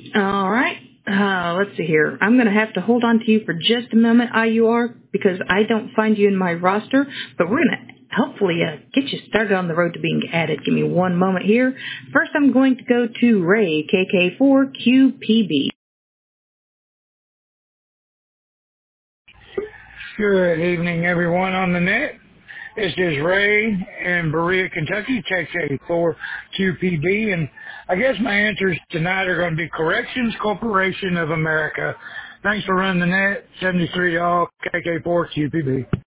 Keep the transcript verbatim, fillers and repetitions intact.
All right. Uh, let's see here. I'm going to have to hold on to you for just a moment, I U R, because I don't find you in my roster, but we're going to hopefully uh, get you started on the road to being added. Give me one moment here. First, I'm going to go to Ray, K K four Q P B. Good evening, everyone on the net. This is Ray in Berea, Kentucky, K K four Q P B, and I guess my answers tonight are going to be Corrections Corporation of America. Thanks for running the net. seventy-three all, K K four Q P B.